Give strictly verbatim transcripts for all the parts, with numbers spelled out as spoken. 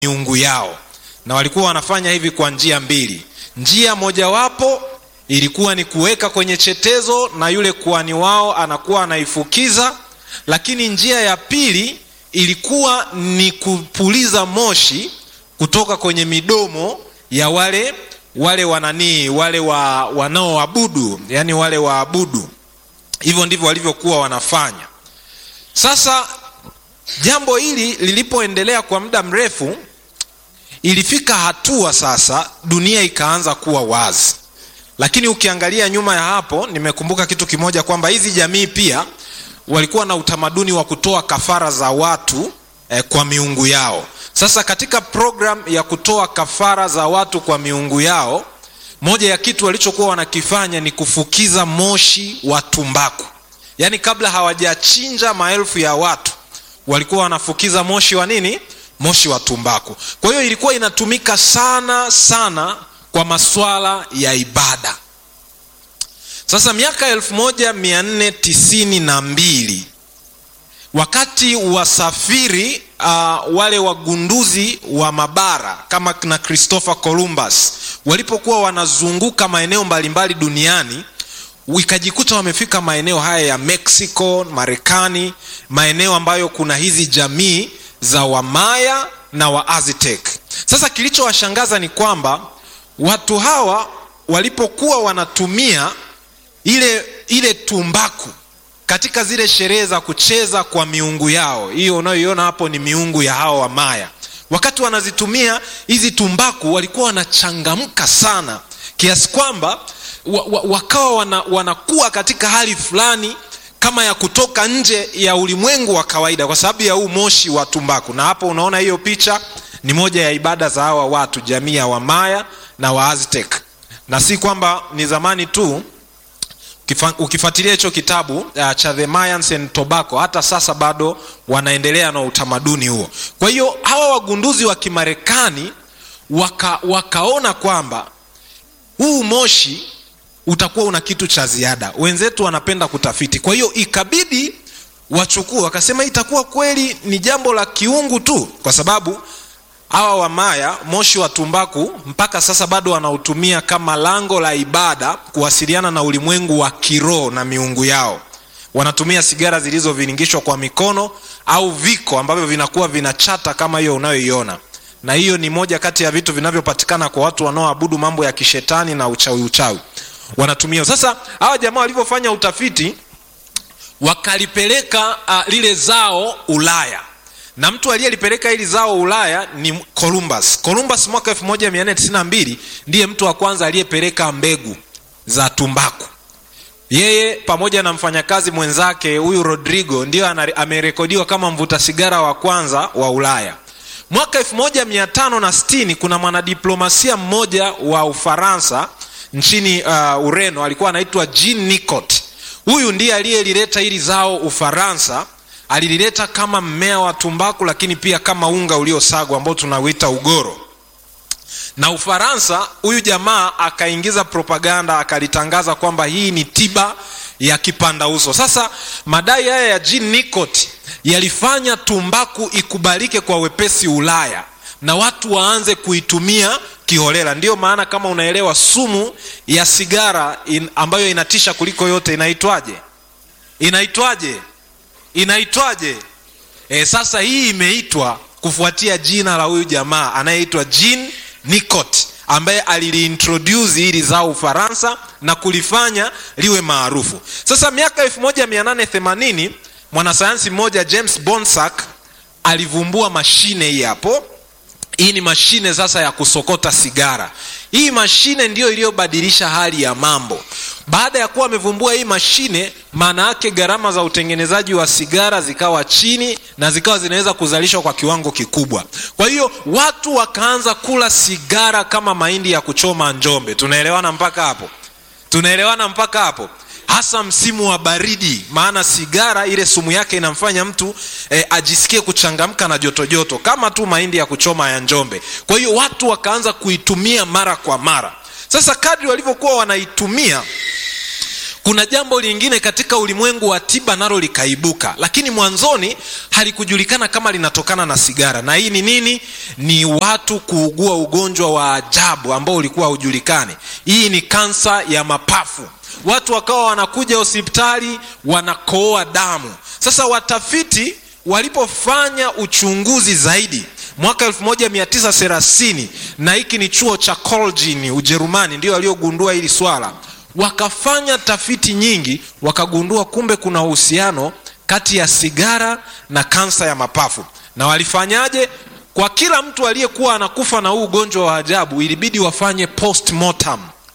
miungu yao, na walikuwa wanafanya hivi kwa njia mbili. Njia mojawapo ilikuwa ni kuweka kwenye chetezo na yule kuhani wao anakuwa anaifukiza, lakini njia ya pili ilikuwa ni kupuliza moshi kutoka kwenye midomo ya wale wale wananii wale wa wanaoabudu, yani wale waabudu. Hivyo ndivyo walivyokuwa wanafanya. Sasa jambo hili lilipoendelea kwa muda mrefu, ilifika hatua sasa dunia ikaanza kuwa wazi. Lakini ukiangalia nyuma ya hapo, nimekumbuka kitu kimoja kwamba hizi jamii pia walikuwa na utamaduni wa kutoa kafara za watu eh, kwa miungu yao. Sasa katika program ya kutoa kafara za watu kwa miungu yao, moja ya kitu walichokuwa wanakifanya ni kufukiza moshi wa tumbaku. Yaani kabla hawajachinja maelfu ya watu, walikuwa wanafukiza moshi wa nini? Moshi wa tumbaku. Kwa hiyo ilikuwa inatumika sana sana kwa masuala ya ibada. Sasa miaka elfu moja mia nne tisini na mbili, wakati wasafiri uh, wale wagunduzi wa mabara kama na Christopher Columbus walipokuwa wanazunguka maeneo mbalimbali duniani, ikajikuta wamefika maeneo haya ya Mexico, Marekani, maeneo ambayo kuna hizi jamii za Wamaya na wa Aztec. Sasa kilichowashangaza ni kwamba watu hawa walipokuwa wanatumia ile ile tumbaku katika zile sherehe za kucheza kwa miungu yao, hiyo unayoiona hapo ni miungu ya hao Wamaya, wakati wanazitumia hizi tumbaku walikuwa wanachangamka sana, kiasi kwamba wa, wa, wakawa wana, wanakuwa katika hali fulani kama ya kutoka nje ya ulimwengu wa kawaida kwa sababu ya huu moshi wa tumbaku. Na hapo unaona hiyo picha ni moja ya ibada za hawa watu, jamii ya Wamaya na wa Aztec. Na si kwamba ni zamani tu, ukifuatilia hicho kitabu uh, cha The Mayans and Tobacco, hata sasa bado wanaendelea na utamaduni huo. Kwa hiyo hawa wagunduzi wa Kimarekani waka, wakaona kwamba huu moshi utakuwa una kitu cha ziada. Wenzetu wanapenda kutafiti. Kwa hiyo ikabidi wachukue, wakasema itakuwa kweli ni jambo la kiungu tu, kwa sababu hawa Wamaya moshi wa tumbaku mpaka sasa bado wanautumia kama lango la ibada kuwasiliana na ulimwengu wa kiroho na miungu yao. Wanatumia sigara zilizoviringishwa kwa mikono au viko ambavyo vinakuwa vinachata kama hiyo unayoiona. Na hiyo ni moja kati ya vitu vinavyopatikana kwa watu wanaoabudu mambo ya kishetani na uchawi uchawi. Wanatumia. Sasa hawa jamaa walivyofanya utafiti, wakalipeleka uh, lile zao Ulaya. Na mtu aliyelipeleka hili zao Ulaya ni Columbus. Columbus mwaka elfu moja mia nne tisini na mbili ndiye mtu wa kwanza aliyepeleka mbegu za tumbaku. Yeye pamoja na mfanyakazi mwenzake huyu Rodrigo ndio amerekodiwa kama mvuta sigara wa kwanza wa Ulaya. Mwaka elfu moja mia tano na sitini kuna mwanadiplomasia mmoja wa Ufaransa nchini uh, Ureno, alikuwa anaitwa Jean Nicot. Huyu ndiye aliyelileta hili zao Ufaransa. Alilileta kama mmea wa tumbaku, lakini pia kama unga uliosagwa ambao tunauita ugoro. Na Ufaransa, huyu jamaa akaingiza propaganda, akalitangaza kwamba hii ni tiba ya kipanda uso. Sasa madai haya ya Jean Nicot yalifanya tumbaku ikubalike kwa wepesi Ulaya na watu waanze kuitumia kiholela. Ndio maana kama unaelewa sumu ya sigara in, ambayo inatisha kuliko yote inaitwaje? Inaitwaje? Inaitwaje? E, sasa hii imeitwa kufuatia jina la huyu jamaa anayeitwa Jean Nicot, ambaye aliliintroduce hili zao Ufaransa na kulifanya liwe maarufu. Sasa miaka elfu moja mia nane themanini mwanasayansi mmoja James Bonsack alivumbua mashine hii hapo. Hii ni mashine sasa ya kusokota sigara. Hii mashine ndio iliyobadilisha hali ya mambo. Baada ya kuwa amevumbua hii mashine, maana yake gharama za utengenezaji wa sigara zikawa chini na zikawa zinaweza kuzalishwa kwa kiwango kikubwa. Kwa hiyo watu wakaanza kula sigara kama mahindi ya kuchoma Njombe. Tunaelewana mpaka hapo? Tunaelewana mpaka hapo? Hasa msimu wa baridi, maana sigara ile sumu yake inamfanya mtu eh, ajisikie kuchangamka na joto joto kama tu mahindi ya kuchoma ya Njombe. Kwa hiyo watu wakaanza kuitumia mara kwa mara. Sasa kadri walivyokuwa wanaitumia, kuna jambo lingine katika ulimwengu wa tiba nalo likaibuka, lakini mwanzoni halikujulikana kama linatokana na sigara. Na hii ni nini? Ni watu kuugua ugonjwa wa ajabu ambao ulikuwa hujulikani. Hii ni kansa ya mapafu. Watu wakawa wanakuja hospitali wanakohoa damu. Sasa watafiti walipofanya uchunguzi zaidi mwaka elfu moja mia tisa thelathini, na hiki ni chuo cha Colgin Ujerumani ndio waliogundua hili swala, wakafanya tafiti nyingi, wakagundua kumbe kuna uhusiano kati ya sigara na kansa ya mapafu. Na walifanyaje? Kwa kila mtu aliyekuwa anakufa na huu ugonjwa wa ajabu ilibidi wafanye post-mortem.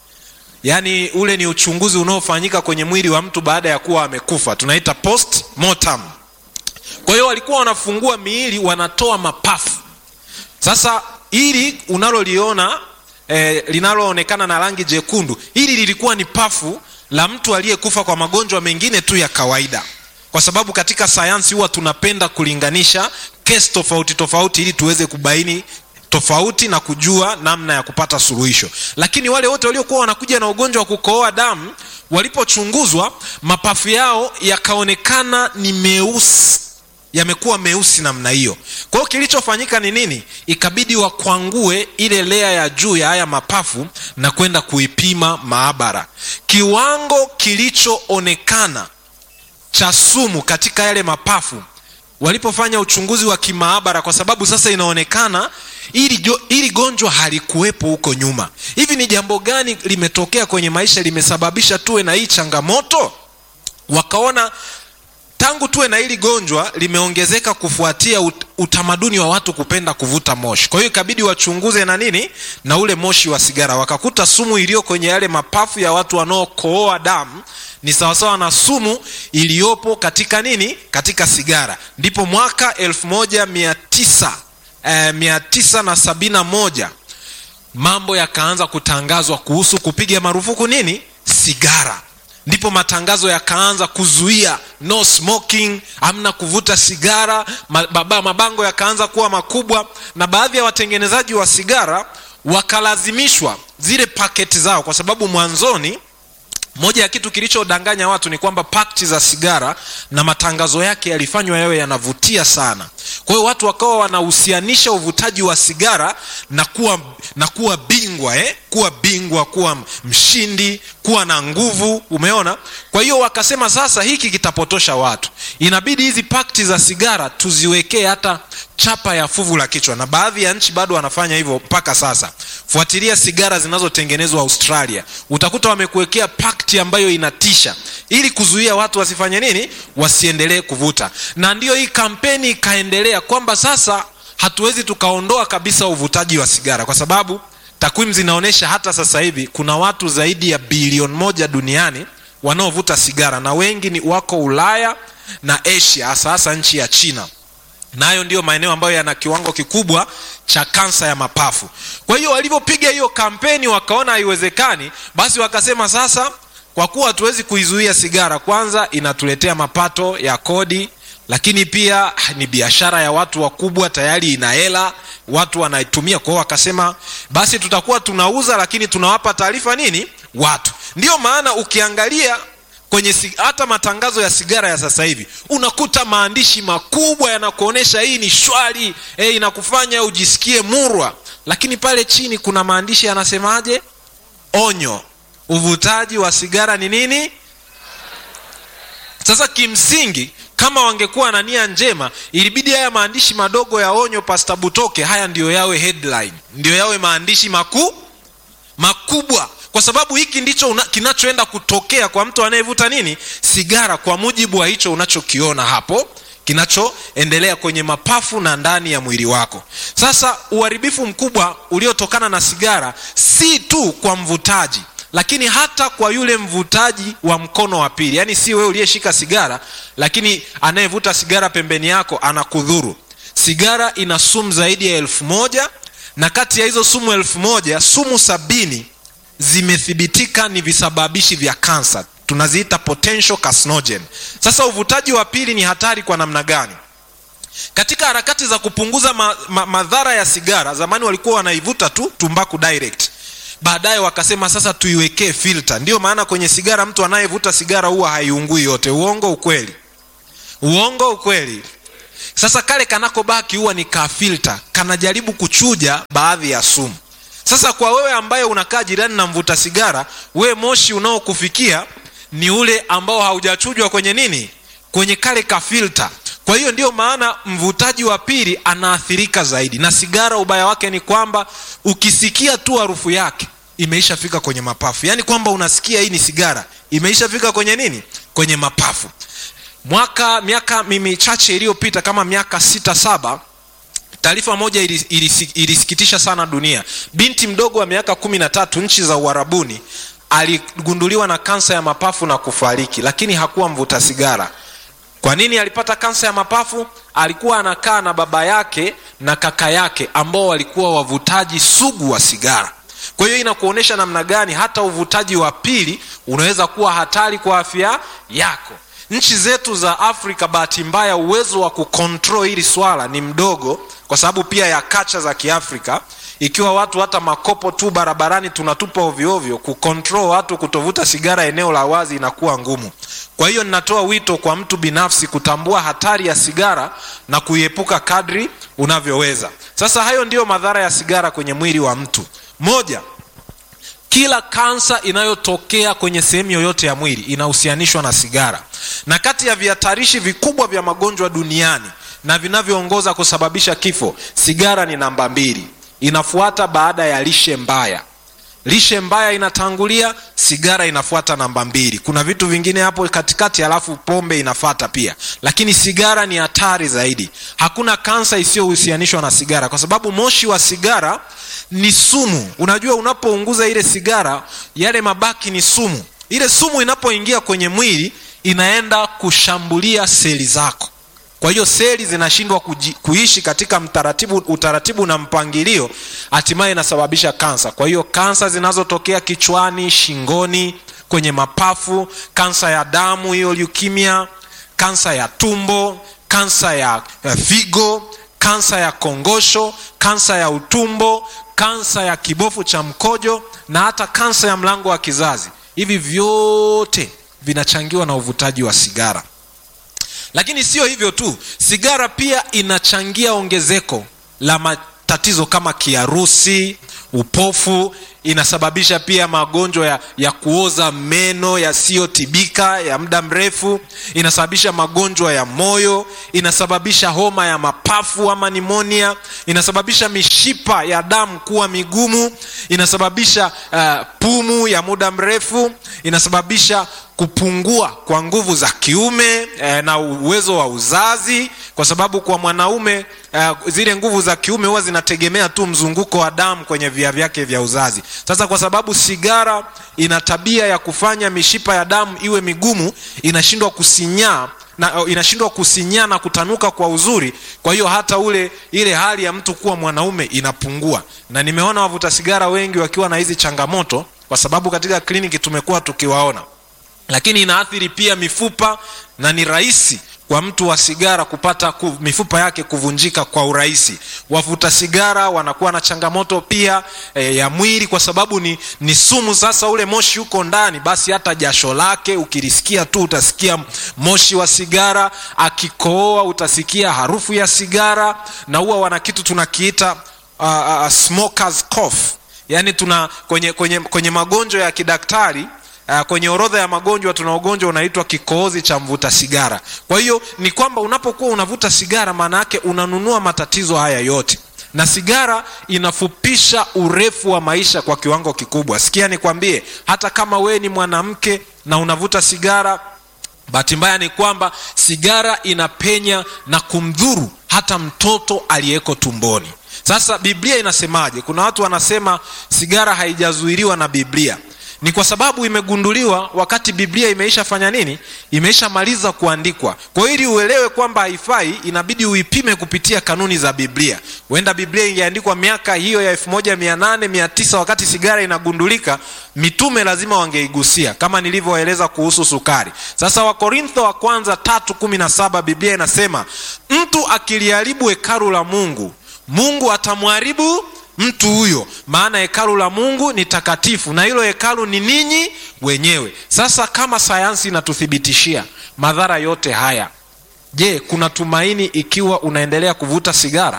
Yaani ule ni uchunguzi unaofanyika kwenye mwili wa mtu baada ya kuwa amekufa, tunaita post-mortem. Kwa hiyo walikuwa wanafungua miili, wanatoa mapafu. Sasa hili unaloliona eh, linaloonekana na rangi jekundu, hili lilikuwa ni pafu la mtu aliyekufa kwa magonjwa mengine tu ya kawaida. Kwa sababu katika sayansi huwa tunapenda kulinganisha kesi tofauti tofauti ili tuweze kubaini tofauti na kujua namna ya kupata suluhisho. Lakini wale wote waliokuwa wanakuja na ugonjwa wa kukohoa damu, walipochunguzwa mapafu yao yakaonekana ni meusi, yamekuwa meusi namna hiyo. Kwa hiyo kilichofanyika ni nini? Ikabidi wakwangue ile layer ya juu ya haya mapafu na kwenda kuipima maabara. Kiwango kilichoonekana cha sumu katika yale mapafu, walipofanya uchunguzi wa kimaabara, kwa sababu sasa inaonekana ili ili gonjwa halikuwepo huko nyuma. Hivi ni jambo gani limetokea kwenye maisha limesababisha tuwe na hii changamoto? Wakaona tangu tuwe na hili gonjwa limeongezeka kufuatia utamaduni wa watu kupenda kuvuta moshi. Kwa hiyo ikabidi wachunguze na nini? Na ule moshi wa sigara. Wakakuta sumu iliyo kwenye yale mapafu ya watu wanaokohoa damu ni sawasawa na sumu iliyopo katika nini? Katika sigara. Ndipo mwaka elfu moja mia tisa na sabini na moja mambo yakaanza kutangazwa kuhusu kupiga marufuku nini? Sigara. Ndipo matangazo yakaanza kuzuia no smoking, amna kuvuta sigara. Mababa mabango yakaanza kuwa makubwa, na baadhi ya watengenezaji wa sigara wakalazimishwa zile paketi zao, kwa sababu mwanzoni moja ya kitu kilichodanganya watu ni kwamba paketi za sigara na matangazo yake yalifanywa yawe yanavutia sana. Kwa hiyo watu wakawa wanahusianisha uvutaji wa sigara na kuwa na kuwa bingwa eh kuwa bingwa, kuwa mshindi, kuwa na nguvu, umeona? Kwa hiyo wakasema sasa hiki kitapotosha watu. Inabidi hizi paketi za sigara tuziwekee hata chapa ya fuvu la kichwa, na baadhi ya nchi bado wanafanya hivyo mpaka sasa. Fuatilia sigara zinazotengenezwa Australia, utakuta wamekuwekea paketi ambayo inatisha ili kuzuia watu wasifanye nini? Wasiendelee kuvuta. Na ndio hii kampeni ikaendelea kwamba sasa hatuwezi tukaondoa kabisa uvutaji wa sigara, kwa sababu takwimu zinaonyesha hata sasa hivi kuna watu zaidi ya bilioni moja duniani wanaovuta sigara, na wengi ni wako Ulaya na Asia, hasa hasa nchi ya China. Nayo ndio maeneo ambayo yana kiwango kikubwa cha kansa ya mapafu. Kwa hiyo walipopiga hiyo kampeni wakaona haiwezekani, basi wakasema sasa kwa kuwa hatuwezi kuizuia sigara, kwanza inatuletea mapato ya kodi, lakini pia ni biashara ya watu wakubwa, tayari ina hela, watu wanaitumia. Kwa hiyo wakasema basi tutakuwa tunauza, lakini tunawapa taarifa nini? Watu. Ndio maana ukiangalia kwenye hata matangazo ya sigara ya sasa hivi unakuta maandishi makubwa yanakuonesha hii ni shwari, eh, inakufanya ujisikie murwa, lakini pale chini kuna maandishi yanasemaje? Onyo, uvutaji wa sigara ni nini? Sasa kimsingi kama wangekuwa na nia njema, ilibidi haya maandishi madogo ya onyo Pastor Butoke, haya ndio yawe headline, ndio yawe maandishi makuu makubwa, kwa sababu hiki ndicho una, kinachoenda kutokea kwa mtu anayevuta nini? Sigara, kwa mujibu wa hicho unachokiona hapo kinachoendelea kwenye mapafu na ndani ya mwili wako. Sasa uharibifu mkubwa uliotokana na sigara si tu kwa mvutaji, lakini hata kwa yule mvutaji wa mkono wa pili. Yaani si wewe uliyeshika sigara, lakini anayevuta sigara pembeni yako anakudhuru. Sigara ina sumu zaidi ya elfu moja, na kati ya hizo sumu elfu moja, sumu sabini zimethibitika ni visababishi vya kansa. Tunaziita potential carcinogen. Sasa uvutaji wa pili ni hatari kwa namna gani? Katika harakati za kupunguza ma, ma, madhara ya sigara, zamani walikuwa wanaivuta tu tumbaku direct. Baadaye wakasema sasa tuiwekee filter. Ndio maana kwenye sigara mtu anayevuta sigara huwa haiungui yote. Uongo ukweli? Uongo ukweli? Sasa kale kanako baki huwa ni ka filter, kanajaribu kuchuja baadhi ya sumu. Sasa kwa wewe ambaye unakaa jirani na mvuta sigara, we moshi unaokufikia ni ule ambao haujachujwa kwenye nini? Kwenye kale ka filter. Kwa hiyo ndio maana mvutaji wa pili anaathirika zaidi. Na sigara ubaya wake ni kwamba ukisikia tu harufu yake imeishafika kwenye mapafu. Yaani kwamba unasikia hii ni sigara, imeishafika kwenye nini? Kwenye mapafu. Mwaka miaka mimi chache iliyopita kama miaka sita saba, taarifa moja ilisikitisha sana dunia. Binti mdogo wa miaka kumi na tatu nchi za Uarabuni aligunduliwa na kansa ya mapafu na kufariki, lakini hakuwa mvuta sigara. Kwa nini alipata kansa ya mapafu? Alikuwa anakaa na baba yake na kaka yake ambao walikuwa wavutaji sugu wa sigara. Kwa hiyo inakuonesha namna gani hata uvutaji wa pili unaweza kuwa hatari kwa afya yako. Nchi zetu za Afrika bahati mbaya uwezo wa kucontrol hili swala ni mdogo kwa sababu pia ya kacha za Kiafrika. Ikiwa watu hata makopo tu barabarani tunatupa ovyo ovyo, kucontrol watu kutovuta sigara eneo la wazi inakuwa ngumu. Kwa hiyo ninatoa wito kwa mtu binafsi kutambua hatari ya sigara na kuiepuka kadri unavyoweza. Sasa hayo ndio madhara ya sigara kwenye mwili wa mtu. Moja, kila kansa inayotokea kwenye sehemu yoyote ya mwili inahusianishwa na sigara. Na kati ya vihatarishi vikubwa vya magonjwa duniani na vinavyoongoza kusababisha kifo, sigara ni namba mbili. Inafuata baada ya lishe mbaya. Lishe mbaya inatangulia, sigara inafuata namba mbili. Kuna vitu vingine hapo katikati alafu pombe inafuata pia. Lakini sigara ni hatari zaidi. Hakuna kansa isiyohusianishwa na sigara kwa sababu moshi wa sigara ni sumu. Unajua unapounguza ile sigara, yale mabaki ni sumu. Ile sumu inapoingia kwenye mwili inaenda kushambulia seli zako. Kwa hiyo seli zinashindwa kuishi katika mtaratibu, utaratibu na mpangilio, hatimaye inasababisha kansa. Kwa hiyo kansa zinazotokea kichwani, shingoni, kwenye mapafu, kansa ya damu hiyo leukemia, kansa ya tumbo, kansa ya figo, kansa ya kongosho, kansa ya utumbo, kansa ya kibofu cha mkojo na hata kansa ya mlango wa kizazi. Hivi vyote vinachangiwa na uvutaji wa sigara. Lakini sio hivyo tu, sigara pia inachangia ongezeko la matatizo kama kiharusi, upofu, inasababisha pia magonjwa ya, ya kuoza meno yasiyotibika ya muda mrefu, inasababisha magonjwa ya moyo, inasababisha homa ya mapafu ama pneumonia, inasababisha mishipa ya damu kuwa migumu, inasababisha uh, pumu ya muda mrefu, inasababisha kupungua kwa nguvu za kiume eh, na uwezo wa uzazi kwa sababu kwa mwanaume eh, zile nguvu za kiume huwa zinategemea tu mzunguko wa damu kwenye via vyake vya uzazi. Sasa kwa sababu sigara ina tabia ya kufanya mishipa ya damu iwe migumu, inashindwa kusinyaa na inashindwa kusinyaa na kutanuka kwa uzuri. Kwa hiyo hata ule ile hali ya mtu kuwa mwanaume inapungua. Na nimeona wavuta sigara wengi wakiwa na hizi changamoto kwa sababu katika kliniki tumekuwa tukiwaona. Lakini inaathiri pia mifupa na ni rahisi kwa mtu wa sigara kupata ku, mifupa yake kuvunjika kwa urahisi. Wavuta sigara wanakuwa na changamoto pia e, ya mwili kwa sababu ni, ni sumu. Sasa ule moshi uko ndani, basi hata jasho lake ukilisikia tu utasikia moshi wa sigara, akikohoa utasikia harufu ya sigara. Na huwa wana kitu tunakiita uh, uh, smoker's cough. Yaani tuna kwenye, kwenye, kwenye magonjwa ya kidaktari, Uh, kwenye orodha ya magonjwa tuna ugonjwa unaitwa kikohozi cha mvuta sigara. Kwa hiyo ni kwamba unapokuwa unavuta sigara maana yake unanunua matatizo haya yote. Na sigara inafupisha urefu wa maisha kwa kiwango kikubwa. Sikia nikwambie, hata kama we ni mwanamke na unavuta sigara, bahati mbaya ni kwamba sigara inapenya na kumdhuru hata mtoto aliyeko tumboni. Sasa Biblia inasemaje? Kuna watu wanasema sigara haijazuiliwa na Biblia. Ni kwa sababu imegunduliwa wakati Biblia imeisha fanya nini? Imeisha maliza kuandikwa. Kwa hiyo ili uelewe kwamba haifai, inabidi uipime kupitia kanuni za Biblia. Huenda Biblia ingeandikwa miaka hiyo ya elfu moja mia nane mia tisa wakati sigara inagundulika, mitume lazima wangeigusia kama nilivyoeleza kuhusu sukari. Sasa Wakorintho wa kwanza tatu kumi na saba Biblia inasema, mtu akiliharibu hekalu la Mungu, Mungu atamharibu mtu huyo, maana hekalu la Mungu ni takatifu na hilo hekalu ni ninyi wenyewe. Sasa kama sayansi inatuthibitishia madhara yote haya, je, kuna tumaini ikiwa unaendelea kuvuta sigara?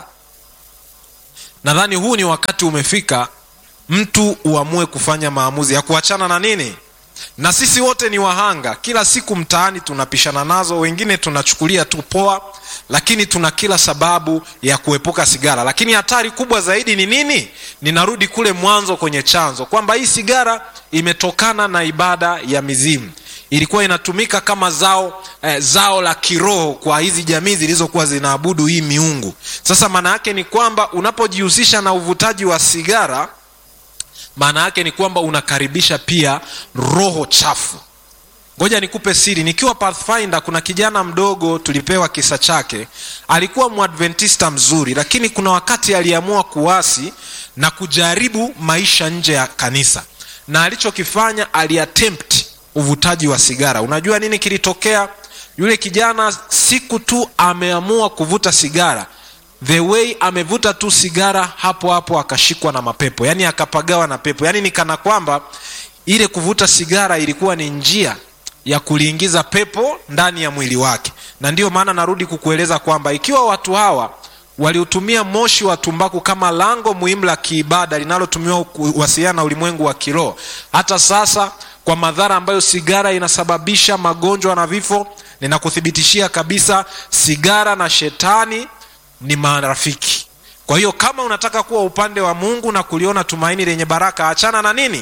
Nadhani huu ni wakati umefika mtu uamue kufanya maamuzi ya kuachana na nini. Na sisi wote ni wahanga, kila siku mtaani tunapishana nazo, wengine tunachukulia tu poa, lakini tuna kila sababu ya kuepuka sigara. Lakini hatari kubwa zaidi ni nini? Ninarudi kule mwanzo kwenye chanzo, kwamba hii sigara imetokana na ibada ya mizimu. Ilikuwa inatumika kama zao eh, zao la kiroho kwa hizi jamii zilizokuwa zinaabudu hii miungu. Sasa maana yake ni kwamba unapojihusisha na uvutaji wa sigara, maana yake ni kwamba unakaribisha pia roho chafu. Ngoja nikupe siri. Nikiwa Pathfinder, kuna kijana mdogo tulipewa kisa chake. Alikuwa muadventista mzuri, lakini kuna wakati aliamua kuasi na kujaribu maisha nje ya kanisa, na alichokifanya aliattempt uvutaji wa sigara. Unajua nini kilitokea? Yule kijana siku tu ameamua kuvuta sigara, the way amevuta tu sigara, hapo hapo akashikwa na mapepo, yani akapagawa na pepo. Yani ni kana kwamba ile kuvuta sigara ilikuwa ni njia ya kuliingiza pepo ndani ya mwili wake. Na ndio maana narudi kukueleza kwamba ikiwa watu hawa waliutumia moshi wa tumbaku kama lango muhimu la kiibada linalotumiwa kuwasiliana na ulimwengu wa kiroho, hata sasa kwa madhara ambayo sigara inasababisha, magonjwa na vifo, ninakuthibitishia kabisa sigara na shetani ni marafiki. Kwa hiyo kama unataka kuwa upande wa Mungu na kuliona tumaini lenye baraka, achana na nini?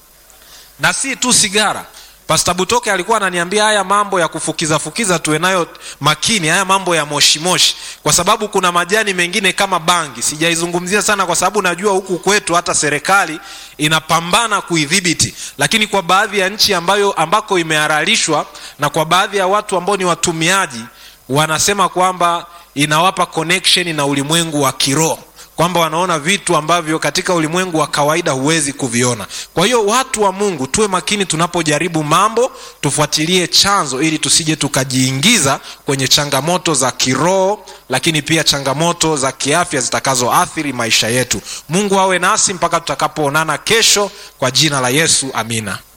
Na si tu sigara. Pastor Butoke alikuwa ananiambia haya mambo ya kufukiza fukiza tuwe nayo makini, haya mambo ya moshi moshi, kwa sababu kuna majani mengine kama bangi. Sijaizungumzia sana kwa sababu najua huku kwetu hata serikali inapambana kuidhibiti, lakini kwa baadhi ya nchi ambayo ambako imeharalishwa na kwa baadhi ya watu ambao ni watumiaji, wanasema kwamba inawapa connection na ulimwengu wa kiroho, kwamba wanaona vitu ambavyo katika ulimwengu wa kawaida huwezi kuviona. Kwa hiyo watu wa Mungu, tuwe makini tunapojaribu mambo, tufuatilie chanzo ili tusije tukajiingiza kwenye changamoto za kiroho, lakini pia changamoto za kiafya zitakazoathiri maisha yetu. Mungu awe nasi mpaka tutakapoonana kesho, kwa jina la Yesu, amina.